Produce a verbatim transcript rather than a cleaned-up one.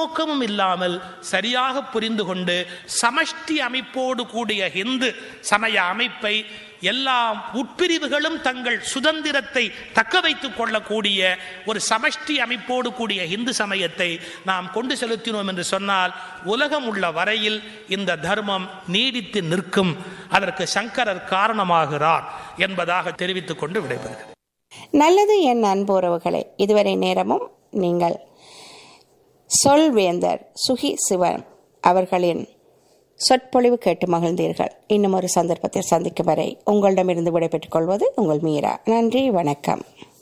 உள்நோக்கமும் இல்லாமல் சரியாக புரிந்து கொண்டு சமஷ்டி அமைப்போடு கூடிய இந்து சமய அமைப்பை எல்லா உட்பிரிவுகளும் தங்கள் சுதந்திரத்தை தக்க வைத்துக் கொள்ளக்கூடிய ஒரு சமஷ்டி அமைப்போடு கூடிய இந்து சமயத்தை நாம் கொண்டு செலுத்தினோம் என்று சொன்னால் உலகம் உள்ள வரையில் இந்த தர்மம் நீடித்து நிற்கும். அதற்கு சங்கரர் காரணமாகிறார் என்பதாக தெரிவித்துக் கொண்டு விடைபெறுகிறேன். நல்லது என் அன்புறவுகளே, இதுவரை நேரமும் நீங்கள் சொல்வேந்தர் சுகி சிவன் அவர்களின் சொற்பொழிவு கேட்டு மகிழ்ந்தீர்கள். இன்னும் ஒரு சந்தர்ப்பத்தில் சந்திக்கும் வரை உங்களிடமிருந்து விடைபெற்றுக் கொள்வது உங்கள் மீரா. நன்றி, வணக்கம்.